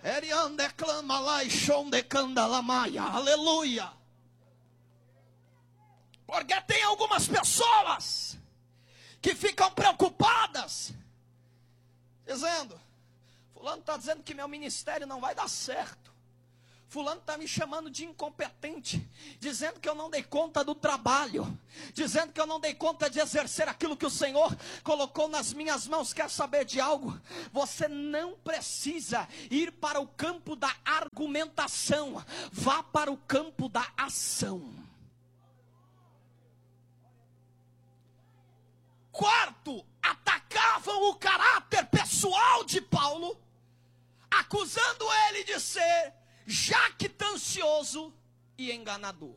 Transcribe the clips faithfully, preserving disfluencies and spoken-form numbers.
Eriande clama lá e chonde candalamaia. Aleluia. Porque tem algumas pessoas que ficam preocupadas, dizendo: fulano está dizendo que meu ministério não vai dar certo. Fulano está me chamando de incompetente, dizendo que eu não dei conta do trabalho, dizendo que eu não dei conta de exercer aquilo que o Senhor colocou nas minhas mãos. Quer saber de algo? Você não precisa ir para o campo da argumentação, vá para o campo da ação. Quarto, atacavam o caráter pessoal de Paulo, acusando ele de ser jactancioso e enganador.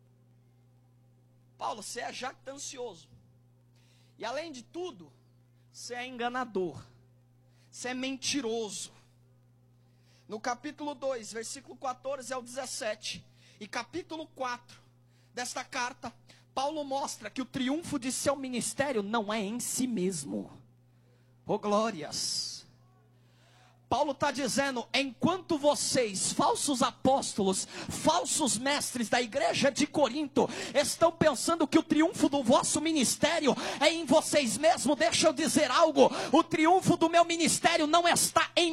Paulo, você é jactancioso, e além de tudo, você é enganador, você é mentiroso. No capítulo dois, versículo quatorze ao dezessete, e capítulo quatro desta carta, Paulo mostra que o triunfo de seu ministério não é em si mesmo. Oh glórias! Paulo está dizendo: enquanto vocês, falsos apóstolos, falsos mestres da igreja de Corinto, estão pensando que o triunfo do vosso ministério é em vocês mesmos, deixa eu dizer algo: o triunfo do meu ministério não está em